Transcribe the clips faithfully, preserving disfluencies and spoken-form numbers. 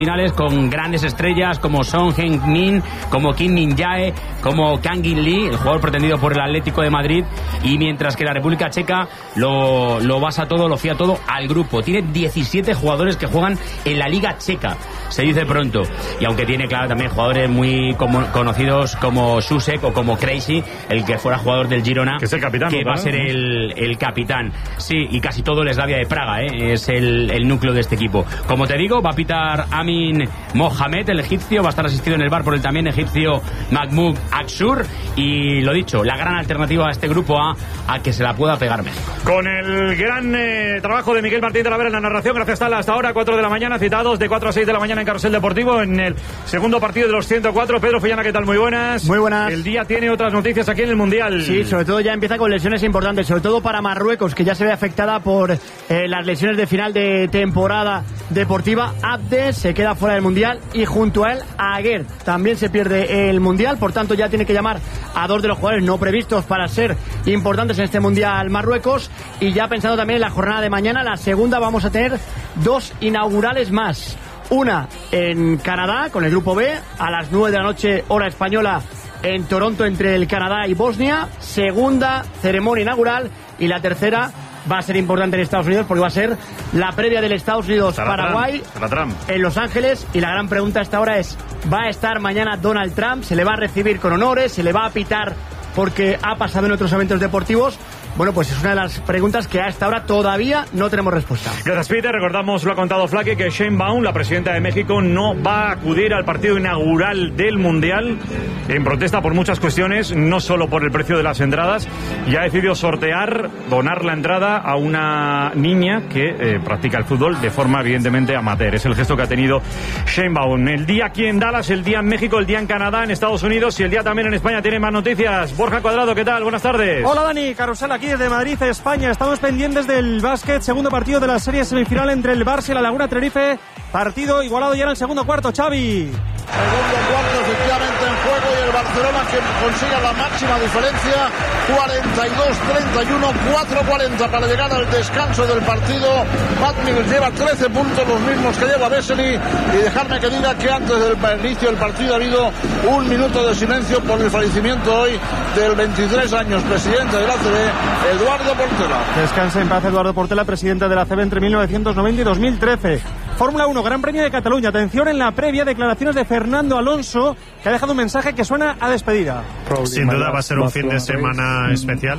finales con grandes estrellas como Son Heung-min, como Kim Min-jae, como Kang In-lee, el jugador pretendido por el Atlético de Madrid, y mientras que la República Checa lo, lo basa todo, lo fía todo al grupo. Tiene diecisiete jugadores que juegan en la Liga Checa, se dice pronto, y aunque tiene, claro, también jugadores muy como, conocidos como Susek o como Crazy, el que fuera jugador del Girona, que es el capitán, que va a ser el, el capitán. Sí, y casi todo el Slavia de Praga, ¿eh? Es el, el núcleo de este equipo. Como te digo, va a pitar Amin Mohamed, el egipcio, va a estar asistido en el bar por el también egipcio Mahmoud Aksur, y lo dicho, la gran alternativa a este grupo A a que se la pueda pegar México. Con el gran eh, trabajo de Miguel Martín de la Vera en la narración, gracias Tala, hasta ahora, cuatro de la mañana, citados de cuatro a seis de la mañana en Carrusel Deportivo, en el segundo partido de los ciento cuatro. Pedro Fullana, ¿qué tal? Muy buenas. Muy buenas. El día tiene otras noticias aquí en el Mundial. Sí, sobre todo ya empieza con lesiones importantes, sobre todo para Marruecos, que ya se ve afectada por eh, las lesiones de final de temporada deportiva. Abde se queda fuera del Mundial y junto a él Aguer también se pierde el Mundial, por tanto ya tiene que llamar a dos de los jugadores no previstos para ser importantes en este Mundial Marruecos. Y ya pensando también en la jornada de mañana, la segunda, vamos a tener dos inaugurales más. Una en Canadá con el grupo B a las nueve de la noche hora española en Toronto, entre el Canadá y Bosnia. Segunda ceremonia inaugural, y la tercera va a ser importante en Estados Unidos porque va a ser la previa del Estados Unidos-Paraguay en Los Ángeles. Y la gran pregunta hasta ahora es, ¿va a estar mañana Donald Trump? ¿Se le va a recibir con honores? ¿Se le va a pitar porque ha pasado en otros eventos deportivos? Bueno, pues es una de las preguntas que a esta hora todavía no tenemos respuesta. Gracias, Peter. Recordamos, lo ha contado Flaque, que Sheinbaum, la presidenta de México, no va a acudir al partido inaugural del Mundial en protesta por muchas cuestiones, no solo por el precio de las entradas. Y ha decidido sortear, donar la entrada a una niña que eh, practica el fútbol de forma evidentemente amateur. Es el gesto que ha tenido Sheinbaum. El día aquí en Dallas, el día en México, el día en Canadá, en Estados Unidos y el día también en España. Tiene más noticias. Borja Cuadrado, ¿qué tal? Buenas tardes. Hola, Dani. Carusel aquí desde Madrid, España. Estamos pendientes del básquet, segundo partido de la serie semifinal entre el Barça y la Laguna Tenerife. Partido igualado ya en el segundo cuarto, Xavi. Segundo cuarto efectivamente en juego, y el Barcelona que consigue la máxima diferencia, cuarenta y dos treinta y uno, cuatro cuarenta para llegar al descanso del partido. Pat Mills lleva trece puntos, los mismos que lleva Vesely, y dejarme que diga que antes del inicio del partido ha habido un minuto de silencio por el fallecimiento hoy del veintitrés años presidente de la A C B, Eduardo Portela. Descansa en paz Eduardo Portela, presidente de la A C B entre mil novecientos noventa y dos mil trece. Fórmula uno, Gran Premio de Cataluña. Atención en la previa, declaraciones de Fernando Alonso, que ha dejado un mensaje que suena a despedida. Sin duda va a ser un fin de semana especial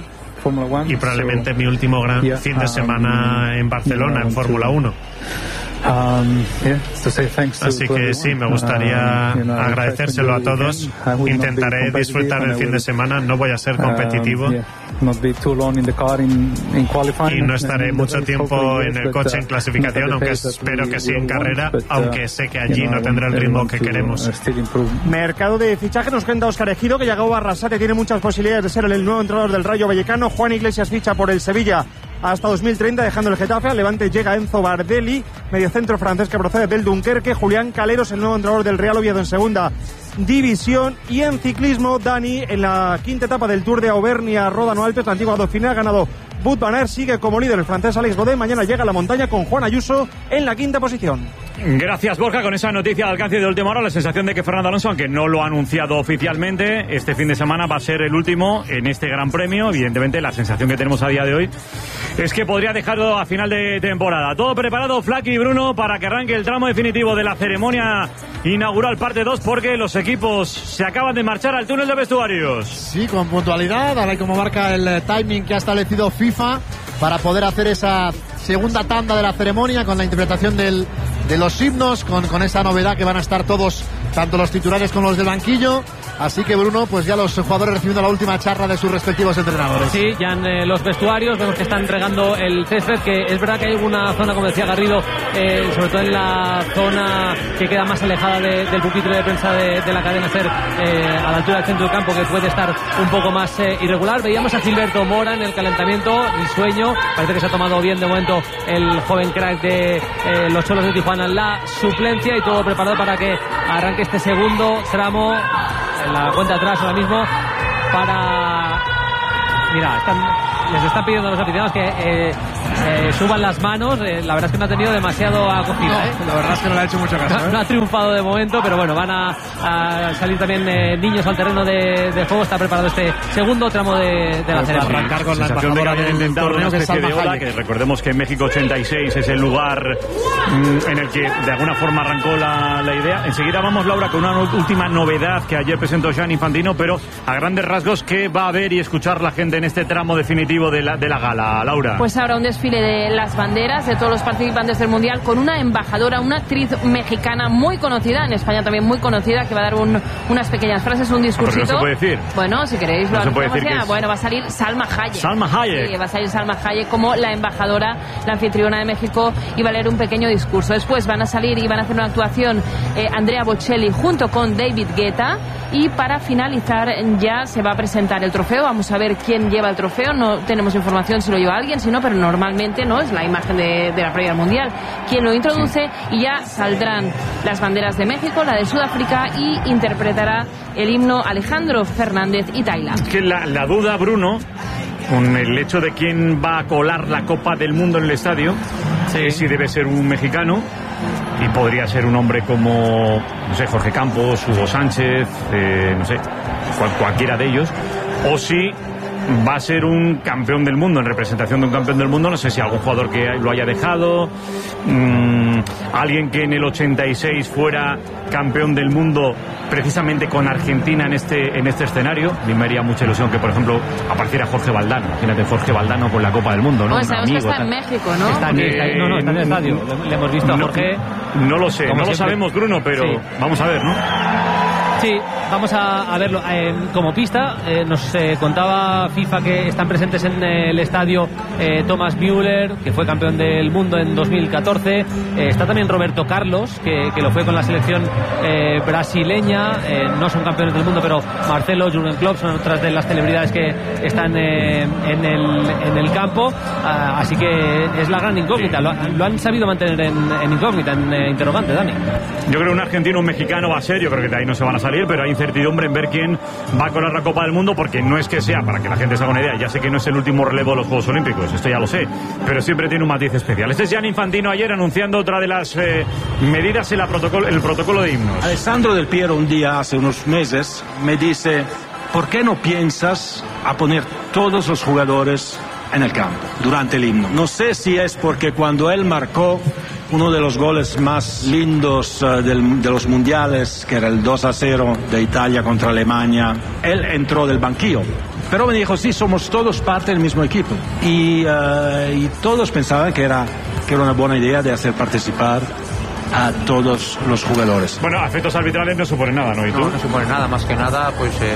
y probablemente mi último gran fin de semana en Barcelona en Fórmula uno. Así que sí, me gustaría agradecérselo a todos. Intentaré disfrutar el fin de semana, no voy a ser competitivo y no estaré mucho tiempo en el coche en clasificación, aunque espero que sí en carrera, aunque sé que allí no tendré el ritmo que queremos. Mercado de fichaje, nos cuenta Óscar Ejido, que llegó a Arrasate, tiene muchas posibilidades de ser el nuevo entrenador del Rayo Vallecano. Juan Iglesias ficha por el Sevilla hasta dos mil treinta, dejando el Getafe. Al Levante llega Enzo Bardelli, mediocentro francés que procede del Dunkerque. Julián Caleros, el nuevo entrenador del Real Oviedo en segunda división. Y en ciclismo, Dani, en la quinta etapa del Tour de Auvernia Ródano Alpes, la antigua Dauphiné, ha ganado Wout van Aert, sigue como líder el francés Alex Godet. Mañana llega a la montaña con Juan Ayuso en la quinta posición. Gracias, Borja. Con esa noticia de alcance de última hora, la sensación de que Fernando Alonso, aunque no lo ha anunciado oficialmente, este fin de semana va a ser el último en este Gran Premio. Evidentemente, la sensación que tenemos a día de hoy es que podría dejarlo a final de temporada. Todo preparado, Flaky y Bruno, para que arranque el tramo definitivo de la ceremonia inaugural parte dos, porque los equipos se acaban de marchar al túnel de vestuarios. Sí, con puntualidad, ahora como marca el timing que ha establecido FIFA para poder hacer esa segunda tanda de la ceremonia con la interpretación del, de los himnos, con, con esa novedad que van a estar todos, tanto los titulares como los del banquillo. Así que, Bruno, pues ya los jugadores recibiendo la última charla de sus respectivos entrenadores. Sí, ya en eh, los vestuarios vemos que están regando el césped, que es verdad que hay una zona, como decía Garrido, eh, sobre todo en la zona que queda más alejada de, del pupitre de prensa de, de la cadena SER, eh, a la altura del centro del campo, que puede estar un poco más eh, irregular. Veíamos a Gilberto Mora en el calentamiento, el sueño, parece que se ha tomado bien de momento el joven crack de eh, los Cholos de Tijuana, la suplencia, y todo preparado para que arranque este segundo tramo. En la cuenta atrás ahora mismo para... Mira, están, les están pidiendo a los aficionados que eh, eh, suban las manos. Eh, la verdad es que no ha tenido demasiado acogida. No, ¿eh? la verdad es que no le ha hecho mucho caso. No, ¿eh? no ha triunfado de momento, pero bueno, van a, a salir también eh, niños al terreno de, de juego. Está preparado este segundo tramo de, de la ceremonia. Arrancar con la sensación de que embajadora habían del intentado una torneo, que es especie de Salma ola, Hayek. que recordemos que en México ochenta y seis es el lugar mm, en el que de alguna forma arrancó la, la idea. Enseguida vamos, Laura, con una no- última novedad que ayer presentó Gianni Infantino, pero a grandes rasgos, ¿qué va a ver y escuchar la gente en este tramo definitivo de la, de la gala, Laura? Pues habrá un desfile de las banderas de todos los participantes del Mundial con una embajadora, una actriz mexicana muy conocida, en España también muy conocida, que va a dar un, unas pequeñas frases, un discursito. No se puede decir. Bueno, si queréis lo No se puede anunciamos decir ya. que es- Bueno, va a salir Salma Hayek. Salma Hayek. Sí, va a salir Salma Hayek como la embajadora, la anfitriona de México, y va a leer un pequeño discurso. Después van a salir y van a hacer una actuación eh, Andrea Bocelli junto con David Guetta, y para finalizar ya se va a presentar el trofeo. Vamos a ver quién lleva el trofeo. No tenemos información si lo lleva alguien, sino, pero normalmente no es la imagen de, de la previa al Mundial quien lo introduce, y ya saldrán las banderas de México, la de Sudáfrica, y interpretará el himno Alejandro Fernández y Tayla. Es que la, la duda, Bruno, con el hecho de quién va a colar la Copa del Mundo en el estadio, es si debe ser un mexicano, y podría ser un hombre como, no sé, Jorge Campos, Hugo Sánchez, eh, no sé, cual- cualquiera de ellos, o si va a ser un campeón del mundo, en representación de un campeón del mundo. No sé si algún jugador que lo haya dejado, mmm, alguien que en el ochenta y seis fuera campeón del mundo precisamente con Argentina en este en este escenario. A mí me haría mucha ilusión que, por ejemplo, apareciera Jorge Valdano. Imagínate Jorge Valdano con la Copa del Mundo, ¿no? Bueno, Un sabemos que amigo, está en tal. México, ¿no? Está aquí, está ahí. No, no, está en el estadio. Le, le hemos visto a No, Jorge. no lo sé, como no lo siempre. sabemos, Bruno, pero Sí. vamos a ver, ¿no? Sí, vamos a, a verlo. Eh, como pista, eh, nos eh, contaba FIFA que están presentes en eh, el estadio eh, Thomas Müller, que fue campeón del mundo en dos mil catorce. Eh, está también Roberto Carlos, que, que lo fue con la selección eh, brasileña. Eh, no son campeones del mundo, pero Marcelo, Jürgen Klopp son otras de las celebridades que están eh, en, el, en el campo. Ah, así que es la gran incógnita. Lo, lo han sabido mantener en, en incógnita, en eh, interrogante, Dani. Yo creo que un argentino, un mexicano va a ser, yo creo que de ahí no se van a salir, pero hay incertidumbre en ver quién va a colar la Copa del Mundo, porque no es que sea, para que la gente se haga una idea, ya sé que no es el último relevo de los Juegos Olímpicos, esto ya lo sé, pero siempre tiene un matiz especial. Este es Gianni Infantino ayer anunciando otra de las eh, medidas en la protocolo, el protocolo de himnos. Alessandro Del Piero un día, hace unos meses, me dice, ¿por qué no piensas a poner todos los jugadores en el campo durante el himno? No sé si es porque cuando él marcó uno de los goles más lindos uh, del, de los mundiales, que era el dos a cero de Italia contra Alemania, él entró del banquillo. Pero me dijo, sí, somos todos parte del mismo equipo. Y, uh, y todos pensaban que era, que era una buena idea de hacer participar a todos los jugadores. Bueno, a efectos arbitrales no supone nada, ¿no? ¿Y tú? No, no supone nada, más que nada, pues eh,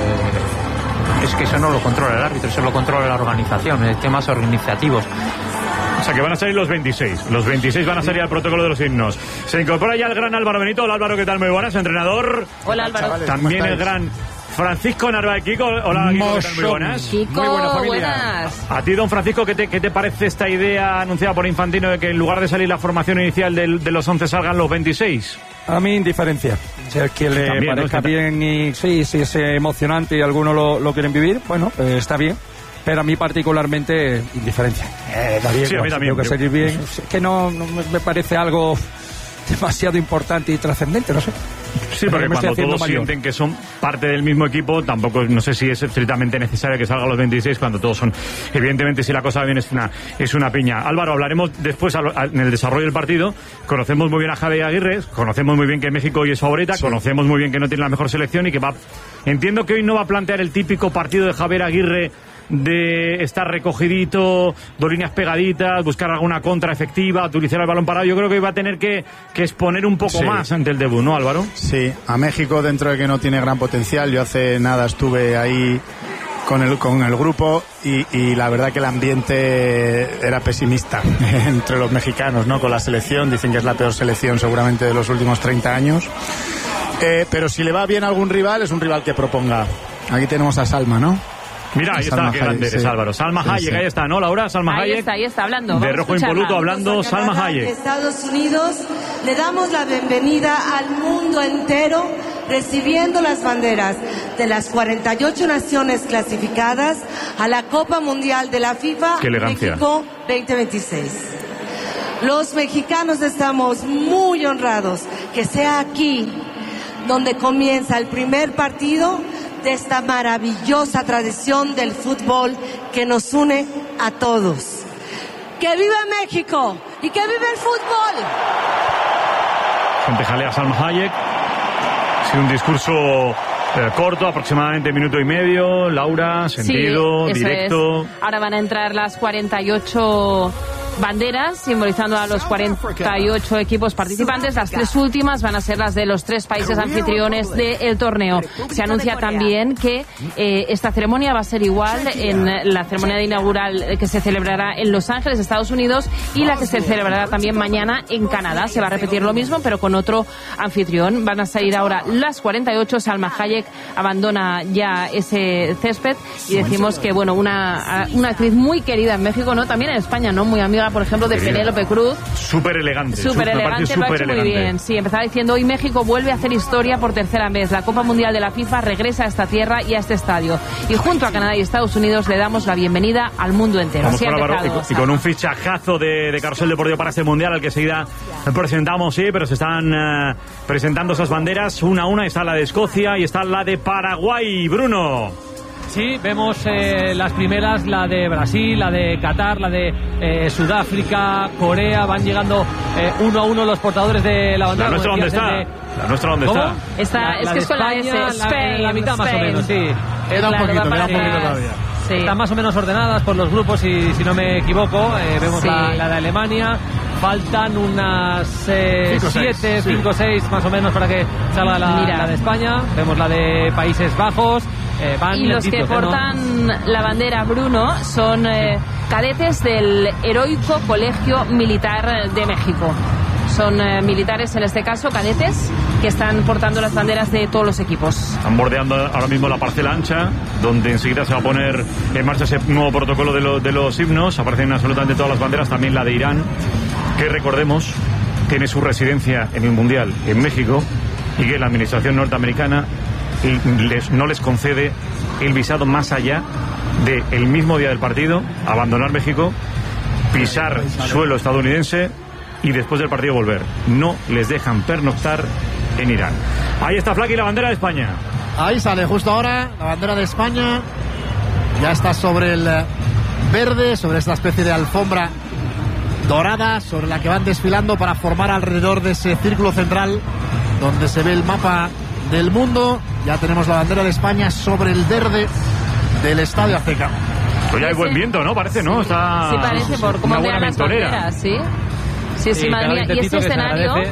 es que eso no lo controla el árbitro, eso lo controla la organización, eh, temas organizativos. O sea que van a salir los veintiséis. Los veintiséis van a salir al protocolo de los himnos. Se incorpora ya el gran Álvaro Benito. Hola, Álvaro, ¿qué tal? Muy buenas, entrenador. Hola, Álvaro. Chavales, También ¿cómo el estáis? gran Francisco Narváez. Kiko, hola, Kiko, ¿qué tal? Muy buenas. Kiko, Muy buena familia. buenas. A ti, don Francisco, ¿qué te, ¿qué te parece esta idea anunciada por Infantino de que en lugar de salir la formación inicial del, de los once salgan los veintiséis? A mí indiferencia. Si es que le También, ¿no? parezca Está- bien y sí, si es emocionante y algunos lo, lo quieren vivir, bueno, eh, está bien. Pero a mí particularmente indiferencia. Eh, da bien, Sí, a mí no, también. tengo que seguir bien. Es que no, no me me parece algo demasiado importante y trascendente, no sé. Sí, porque Me estoy cuando haciendo todos mayor. sienten que son parte del mismo equipo, tampoco, no sé si es estrictamente necesario que salgan los veintiséis cuando todos son. Evidentemente, si la cosa va bien, es una, es una piña. Álvaro, hablaremos después a lo- a- en el desarrollo del partido. Conocemos muy bien a Javier Aguirre, conocemos muy bien que México hoy es favorita, conocemos muy bien que no tiene la mejor selección y que va. Entiendo que hoy no va a plantear el típico partido de Javier Aguirre de estar recogidito, dos líneas pegaditas, buscar alguna contra efectiva, utilizar el balón parado. Yo creo que hoy va a tener que, que exponer un poco Sí. más ante el debut, ¿no, Álvaro? Sí, a México, dentro de que no tiene gran potencial, yo hace nada estuve ahí con el, con el grupo y, y la verdad que el ambiente era pesimista entre los mexicanos, ¿no? Con la selección, dicen que es la peor selección seguramente de los últimos treinta años. Eh, pero si le va bien a algún rival, es un rival que proponga. Aquí tenemos a Salma, ¿no? Mira, ahí Salma está, qué grande Hayek, eres, sí. Álvaro. Salma Sí, Hayek, sí. ahí está, ¿no, Laura? Salma Ahí Hayek. está, ahí está hablando. De Vamos a rojo escucharla. impoluto hablando, Salma De Hayek. Estados Unidos, le damos la bienvenida al mundo entero recibiendo las banderas de las cuarenta y ocho naciones clasificadas a la Copa Mundial de la FIFA México veinte veintiséis. Los mexicanos estamos muy honrados que sea aquí donde comienza el primer partido de esta maravillosa tradición del fútbol que nos une a todos. ¡Que viva México! ¡Y que viva el fútbol! Gente jalea Salma Hayek. Ha sido un discurso eh, corto, aproximadamente minuto y medio. Laura, sentido, sí, directo. Es. Ahora van a entrar las cuarenta y ocho banderas, simbolizando a los cuarenta y ocho equipos participantes. Las tres últimas van a ser las de los tres países anfitriones del torneo. Se anuncia también que eh, esta ceremonia va a ser igual en la ceremonia inaugural que se celebrará en Los Ángeles, Estados Unidos, y la que se celebrará también mañana en Canadá. Se va a repetir lo mismo, pero con otro anfitrión. Van a salir ahora las cuarenta y ocho. Salma Hayek abandona ya ese césped y decimos que, bueno, una, una actriz muy querida en México, ¿no? También en España, ¿no? Muy amiga, por ejemplo, de Penélope Cruz. Súper elegante. Súper elegante, lo ha hecho muy bien. Sí, empezaba diciendo, hoy México vuelve a hacer historia por tercera vez. La Copa Mundial de la FIFA regresa a esta tierra y a este estadio. Y junto a Canadá y Estados Unidos le damos la bienvenida al mundo entero. Vamos Así con ha Álvaro, empezado, y, y con un fichajazo de, de Carrusel Deportivo para este Mundial, al que seguida presentamos, sí, pero se están uh, presentando esas banderas una a una. Está la de Escocia y está la de Paraguay. Bruno. Sí, vemos eh, las primeras, la de Brasil, la de Qatar, la de eh, Sudáfrica, Corea. Van llegando eh, uno a uno los portadores de la bandera. ¿La nuestra dónde está? De... ¿La nuestra dónde ¿Cómo? está? Está, La, es la que es con la S, España, Spain, la, la mitad Spain. más o menos, sí. Queda un Claro, poquito, queda un para- poquito todavía. Sí. Están más o menos ordenadas por los grupos, y si no me equivoco, eh, vemos Sí. la, la de Alemania. Faltan unas eh, Cinco, seis, siete, sí. cinco, seis más o menos para que salga la, Mira. la de España. Vemos la de Países Bajos. Eh, van Y los que lentitos, ¿eh, no? portan la bandera, Bruno, son eh, cadetes del Heroico Colegio Militar de México. Son eh, militares, en este caso, cadetes, que están portando las banderas de todos los equipos. Están bordeando ahora mismo la parcela ancha, donde enseguida se va a poner en marcha ese nuevo protocolo de, lo- de los himnos. Aparecen absolutamente todas las banderas, también la de Irán, que recordemos tiene su residencia en el Mundial en México, y que la administración norteamericana les, no les concede el visado más allá del mismo día del partido, abandonar México, pisar suelo estadounidense y después del partido volver. No les dejan pernoctar en Irán. Ahí está Flaky, la bandera de España. Ahí sale justo ahora la bandera de España. Ya está sobre el eh, verde, sobre esta especie de alfombra dorada, sobre la que van desfilando para formar alrededor de ese círculo central donde se ve el mapa del mundo. Ya tenemos la bandera de España sobre el verde del Estadio Azteca. Pues ya hay buen viento, ¿no? Parece, ¿no? Está Sí, parece, por cómo una buena ondean las ventorera. banderas, ¿sí? Sí, sí, Sí, madre cada mía. Y intentito ese que se escenario... agradece.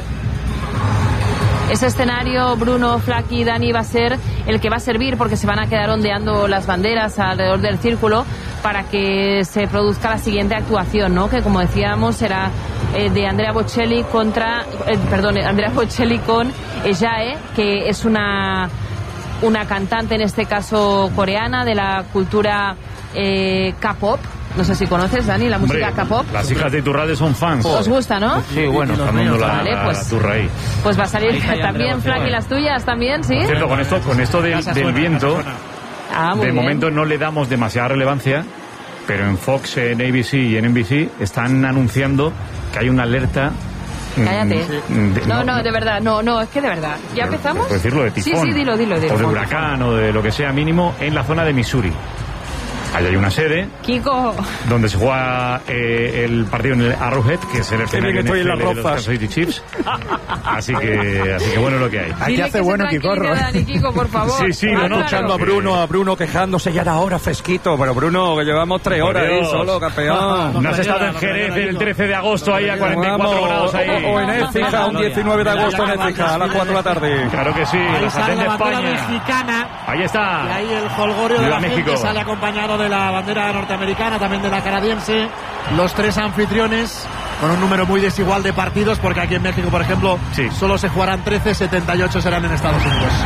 Ese escenario, Bruno, Flaky, Dani, va a ser el que va a servir, porque se van a quedar ondeando las banderas alrededor del círculo para que se produzca la siguiente actuación, ¿no? Que, como decíamos, será eh, de Andrea Bocelli contra, eh, perdón, Andrea Bocelli con Jae, que es una una cantante, en este caso coreana, de la cultura eh, K-pop. No sé si conoces, Dani, la música Hombre, K-pop. las hijas de Iturralde son fans. ¿Os gusta, no? Sí, bueno, están dando la, Vale, la- pues- la turra ahí. Pues va a salir Ahí está ya también, Andrea Flaky, Bocelli. las tuyas también, ¿sí? Por cierto, con esto, con esto del, del viento, Ah, muy de bien. momento no le damos demasiada relevancia, pero en Fox, en A B C y en N B C están anunciando que hay una alerta. mm, Cállate. de- No, no, de verdad, no, no, es que de verdad. ¿Ya empezamos? Por decirlo, de tifón. Sí, sí, dilo, dilo, dilo. O de huracán o de lo que sea mínimo en la zona de Missouri. Allí hay una sede Kiko, donde se juega eh, el partido en el Arrowhead, que es el escenario bien estoy en las N F L de los rozas. Kansas City Chiefs. Así que, así que bueno lo que hay. Aquí dile hace que bueno se Kikorro. tranquilice, Dani, Kiko, por favor. Sí, sí, Ah, no, no, claro. Escuchando a Bruno, a Bruno quejándose ya era hora fresquito, pero Bruno, que llevamos tres Por horas ahí Dios. solo, campeón. No has estado en Jerez el trece de agosto ahí a cuarenta y cuatro Vamos, grados ahí. O en Écija, un diecinueve de agosto en Écija, a las cuatro de la tarde. Claro que sí, Ahí la sale sartén de la bandera España. mexicana. Ahí Y está. ahí el jolgorio de Viva la gente México. sale acompañado de la bandera norteamericana, también de la canadiense. Los tres anfitriones con un número muy desigual de partidos, porque aquí en México, por ejemplo, Sí. solo se jugarán trece, setenta y ocho serán en Estados Unidos.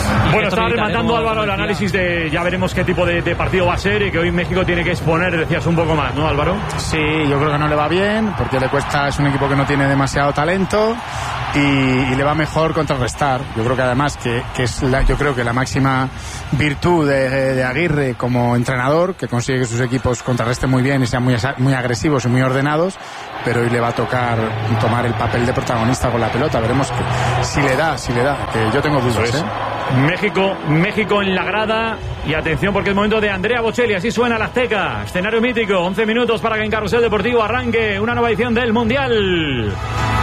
Bueno, estaba rematando Álvaro el análisis de ya veremos qué tipo de, de partido va a ser y que hoy México tiene que exponer, decías un poco más, ¿no, Álvaro? Sí, yo creo que no le va bien porque le cuesta, es un equipo que no tiene demasiado talento y, y le va mejor contrarrestar. Yo creo que además que, que es la, yo creo que la máxima virtud de, de Aguirre como entrenador, que consigue que sus equipos contrarresten muy bien y sean muy, muy agresivos y muy ordenados, pero hoy le va a tocar tomar el papel de protagonista con la pelota. Veremos que, si le da, si le da, que yo tengo dudas, pues, ¿eh? México, México en la grada y atención porque es momento de Andrea Bocelli, así suena la Azteca, escenario mítico, once minutos para que en Carrusel Deportivo arranque una nueva edición del Mundial.